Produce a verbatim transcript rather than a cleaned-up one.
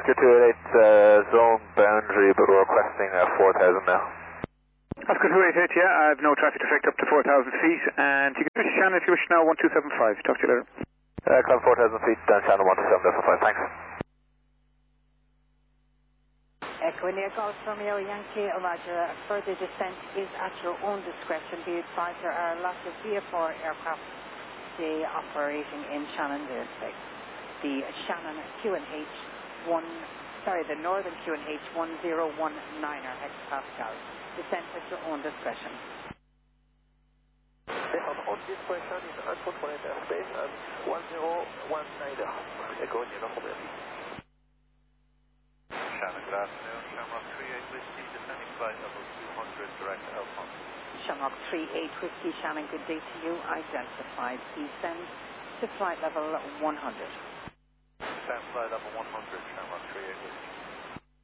Oscar two eight eight, uh, zone boundary, but we're requesting uh, four thousand now. Oscar two eight eight, yeah, I have no traffic effect up to four thousand feet, and you can switch Shannon if you wish now, one two seven five. Talk to you later. Uh, climb four thousand feet, down channel one two seven five, thanks. Echo India Golf Romeo Yankee, Roger. Further descent is at your own discretion. Be advised there are lots of V F R aircraft today operating in Shannon's airspace. The Shannon Q N H one, sorry, the Northern Q N H one zero one niner hectopascal. Descent at your own discretion. On own discretion in uncontrolled airspace and one zero one niner. Echo India Golf Romeo. Shannon, good afternoon. Shamrock three eight Whiskey, descending flight level two hundred, direct to Elfont. Shamrock three eight Whiskey, Shannon, good day to you. Identified. Descend to flight level one hundred. Descend flight level one hundred, Shamrock three eight.